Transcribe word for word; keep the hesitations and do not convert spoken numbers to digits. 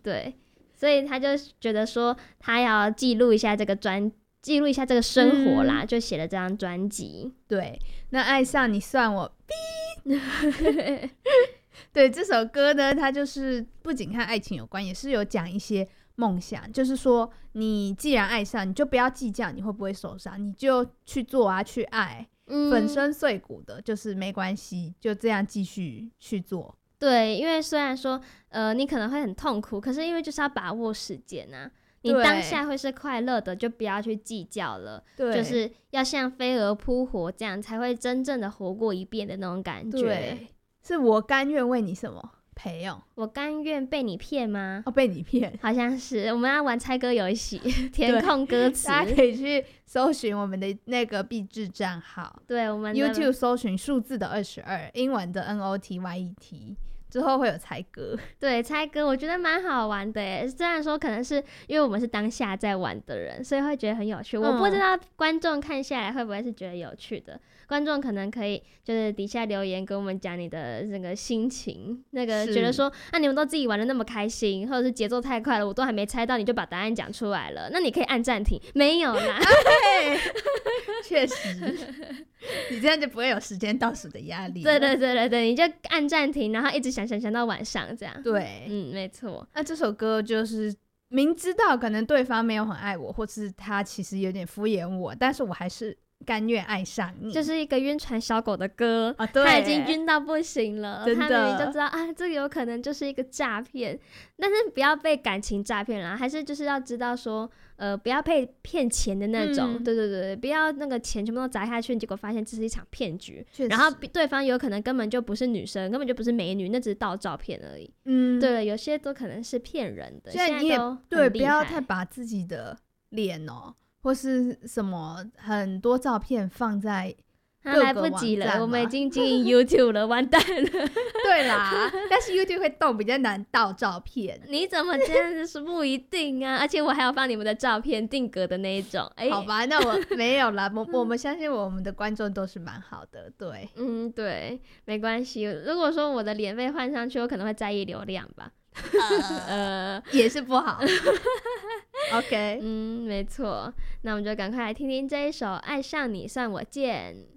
对，所以他就觉得说他要记录一下这个专记录一下这个生活啦、嗯、就写了这张专辑。 对，那爱上你算我逼对，这首歌呢它就是不仅和爱情有关，也是有讲一些梦想，就是说你既然爱上，你就不要计较你会不会受伤，你就去做啊，去爱、嗯、粉身碎骨的就是没关系，就这样继续去做。 对，因为虽然说呃你可能会很痛苦，可是因为就是要把握时间啊，你当下会是快乐的就不要去计较了，对，就是要像飞蛾扑火这样才会真正的活过一遍的那种感觉。 对，是我甘愿为你什么陪哦， 我甘愿被你骗吗？ 哦，被你骗， 好像是。我们要玩猜歌游戏，填空歌词， 大家可以去搜寻我们的那个币制账号， 对，我们 YouTube 搜寻数字的二十二，英文的 N O T Y E T， 之后会有猜歌。 对，猜歌我觉得蛮好玩的耶，虽然说可能是因为我们是当下在玩的人，所以会觉得很有趣、嗯、我不知道观众看下来会不会是觉得有趣的，观众可能可以就是底下留言跟我们讲你的那个心情，那个觉得说那、啊、你们都自己玩的那么开心，或者是节奏太快了我都还没猜到你就把答案讲出来了，那你可以按暂停。没有啦确实你这样就不会有时间倒数的压力。 对对对对对，你就按暂停，然后一直想想想到晚上这样。 对， 嗯，没错。 那这首歌就是明知道可能对方没有很爱我，或是他其实有点敷衍我，但是我还是甘愿爱上你， 就是一个晕船小狗的歌、 啊、对， 他已经晕到不行了， 真的， 他明明就知道啊，这个有可能就是一个诈骗，但是不要被感情诈骗啦，还是就是要知道说呃，不要被骗钱的那种、嗯、对对对，不要那个钱全部都砸下去，结果发现这是一场骗局，然后对方有可能根本就不是女生，根本就不是美女，那只是盗照片而已。嗯，对了，有些都可能是骗人的，现在你也都对，不要太把自己的脸哦或是什么很多照片放在各个网站， 来不及了，我们已经经营 YouTube 了，完蛋了。 对啦，但是 YouTube 会动，比较难盗照片。 你怎么这样子是不一定啊？而且我还要放你们的照片定格的那一种。欸、 好吧，那我没有啦，我我们相信我们的观众都是蛮好的，对， 嗯，对，没关系。如果说我的脸被换上去，我可能会在意流量吧。 呃，也是不好。OK， 嗯，没错。那我们就赶快来听听这一首《爱上你算我贱》。